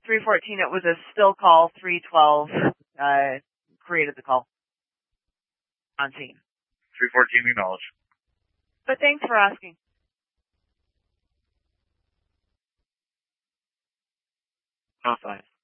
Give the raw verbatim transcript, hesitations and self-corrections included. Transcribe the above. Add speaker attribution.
Speaker 1: three fourteen, it was a still call. three twelve uh, created the call on scene.
Speaker 2: three fourteen acknowledged.
Speaker 1: But thanks for asking.
Speaker 3: Oh, fine.